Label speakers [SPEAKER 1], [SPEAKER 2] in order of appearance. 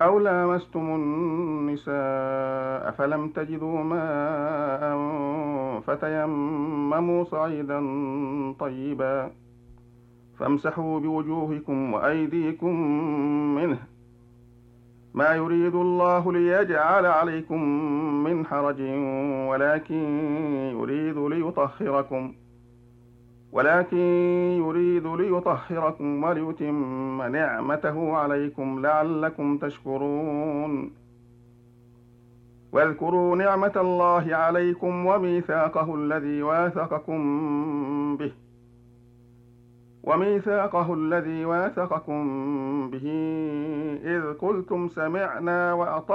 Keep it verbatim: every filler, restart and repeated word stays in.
[SPEAKER 1] أو لامستم النساء فلم تجدوا ماء فتيمموا صعيدا طيبا فامسحوا بوجوهكم وأيديكم منه، ما يريد الله ليجعل عليكم من حرج ولكن يريد ليطهركم ولكن يريد ليطهركم وليتم نعمته عليكم لعلكم تشكرون. واذكروا نعمة الله عليكم وميثاقه الذي واثقكم به وميثاقه الذي واثقكم به إذ قلتم سمعنا وأطعنا